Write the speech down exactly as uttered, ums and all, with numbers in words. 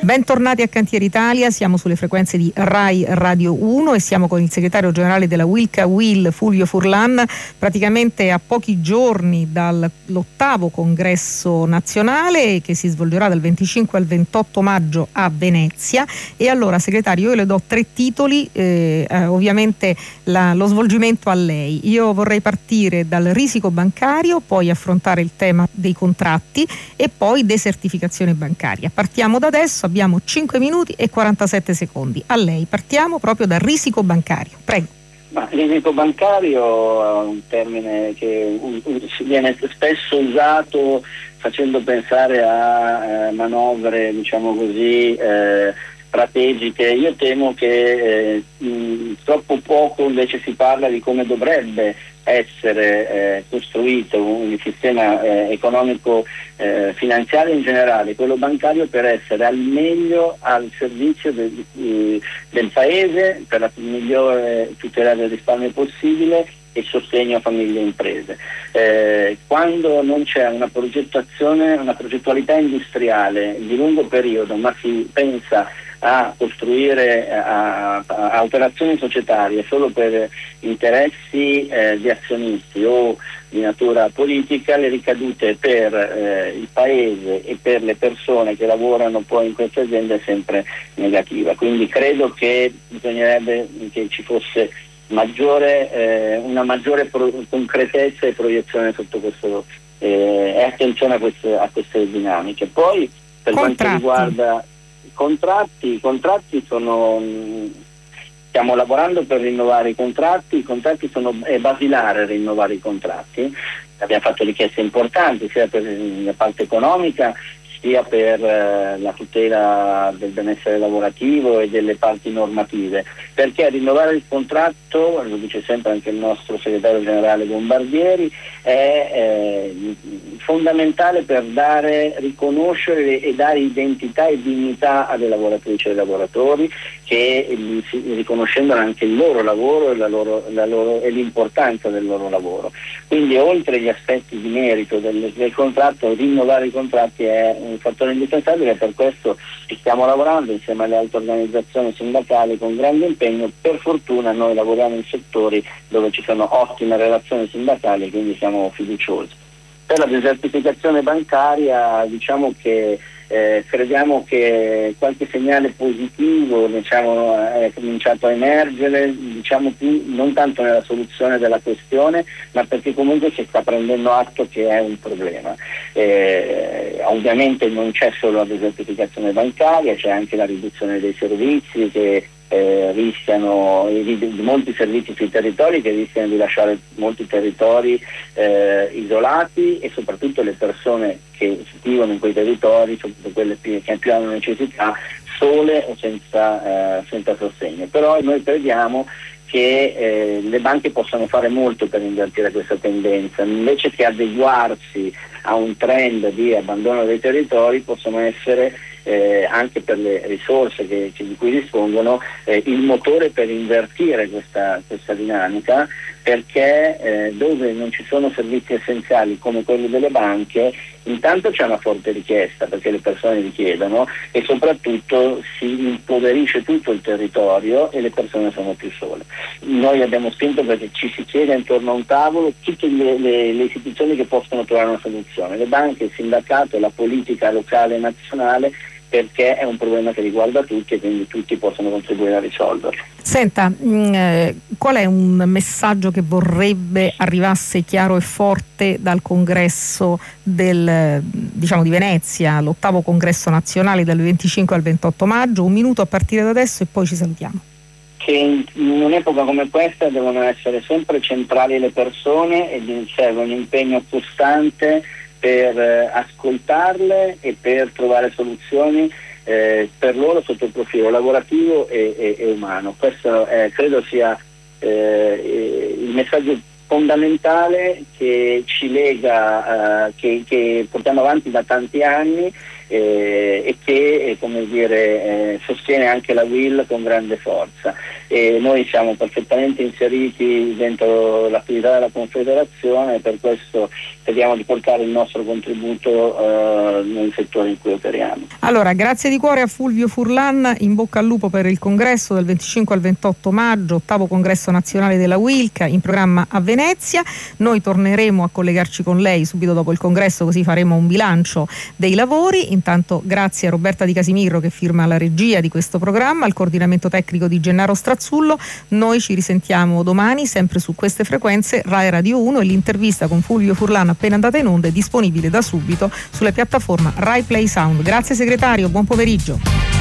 Bentornati a Cantiere Italia, siamo sulle frequenze di Rai Radio uno e siamo con il segretario generale della Wilca Wil, Fulvio Furlan, praticamente a pochi giorni dall'ottavo congresso nazionale che si svolgerà dal venticinque al ventotto maggio a Venezia. E allora, segretario, io le do tre titoli, eh, eh, ovviamente la, lo svolgimento a lei. Io vorrei partire dal risico bancario, poi affrontare il tema dei contratti e poi desertificazione bancaria. Partiamo da adesso, abbiamo cinque minuti e quarantasette secondi. A lei, partiamo proprio dal risico bancario. Prego. Ma il risico bancario è un termine che viene spesso usato facendo pensare a eh, manovre, diciamo così, eh, strategiche. Io temo che eh, mh, troppo poco invece si parla di come dovrebbe essere eh, costruito un sistema eh, economico eh, finanziario in generale, quello bancario, per essere al meglio al servizio del, eh, del paese, per la migliore tutela del risparmio possibile e sostegno a famiglie e imprese. Eh, quando non c'è una progettazione, una progettualità industriale di lungo periodo, ma si pensa a costruire a, a, a operazioni societarie solo per interessi eh, di azionisti o di natura politica, le ricadute per eh, il paese e per le persone che lavorano poi in queste aziende è sempre negativa. Quindi credo che bisognerebbe che ci fosse maggiore eh, una maggiore pro- concretezza e proiezione sotto questo eh, e attenzione a queste, a queste dinamiche. Poi per Contratti. quanto riguarda i contratti, i contratti sono stiamo lavorando per rinnovare i contratti, i contratti sono è basilare rinnovare i contratti, abbiamo fatto richieste importanti sia per la parte economica sia per eh, la tutela del benessere lavorativo e delle parti normative, perché rinnovare il contratto, lo dice sempre anche il nostro segretario generale Bombardieri, è eh, fondamentale per dare, riconoscere e dare identità e dignità alle lavoratrici e ai lavoratori, che riconoscendo anche il loro lavoro e, la loro, la loro, e l'importanza del loro lavoro. Quindi oltre agli aspetti di merito del, del contratto, rinnovare i contratti è un fattore indispensabile, e per questo stiamo lavorando insieme alle altre organizzazioni sindacali con grande impegno. Per fortuna noi lavoriamo in settori dove ci sono ottime relazioni sindacali, quindi siamo fiduciosi. Per la desertificazione bancaria diciamo che eh, crediamo che qualche segnale positivo diciamo, è cominciato a emergere, diciamo più non tanto nella soluzione della questione, ma perché comunque si sta prendendo atto che è un problema. Eh, ovviamente non c'è solo la desertificazione bancaria, c'è anche la riduzione dei servizi che Eh, rischiano di, di molti servizi sui territori che rischiano di lasciare molti territori eh, isolati, e soprattutto le persone che vivono in quei territori, soprattutto quelle più, che più hanno necessità, sole o senza, eh, senza sostegno. Però noi crediamo che eh, le banche possano fare molto per invertire questa tendenza, invece che adeguarsi a un trend di abbandono dei territori, possono essere Eh, anche per le risorse che, che di cui dispongono, eh, il motore per invertire questa, questa dinamica, perché eh, dove non ci sono servizi essenziali come quelli delle banche, intanto c'è una forte richiesta perché le persone richiedono, e soprattutto si impoverisce tutto il territorio e le persone sono più sole. Noi abbiamo spinto perché ci si chieda intorno a un tavolo tutte le, le, le istituzioni che possono trovare una soluzione, le banche, il sindacato, la politica locale e nazionale, perché è un problema che riguarda tutti e quindi tutti possono contribuire a risolverlo. Senta, mh, eh, qual è un messaggio che vorrebbe arrivasse chiaro e forte dal congresso del, diciamo, di Venezia, l'ottavo congresso nazionale dal venticinque al ventotto maggio? Un minuto a partire da adesso e poi ci salutiamo. Che in, in un'epoca come questa devono essere sempre centrali le persone e serve un impegno costante per eh, ascoltarle e per trovare soluzioni eh, per loro sotto il profilo lavorativo e, e, e umano. Questo eh, credo sia eh, il messaggio fondamentale che ci lega, eh, che, che portiamo avanti da tanti anni eh, e che eh, come dire, eh, sostiene anche la U I L con grande forza. E noi siamo perfettamente inseriti dentro l'attività della Confederazione, per questo speriamo di portare il nostro contributo eh, nel settore in cui operiamo. Allora, grazie di cuore a Fulvio Furlan, in bocca al lupo per il congresso del venticinque al ventotto maggio, ottavo congresso nazionale della U I L C A, in programma a Venezia. Noi torneremo a collegarci con lei subito dopo il congresso, così faremo un bilancio dei lavori. Intanto grazie a Roberta Di Casimirro che firma la regia di questo programma, al coordinamento tecnico di Gennaro Strazzullo. Noi ci risentiamo domani sempre su queste frequenze Rai Radio uno, e l'intervista con Fulvio Furlan appena andata in onda è disponibile da subito sulle piattaforme Rai Play Sound. Grazie segretario, buon pomeriggio.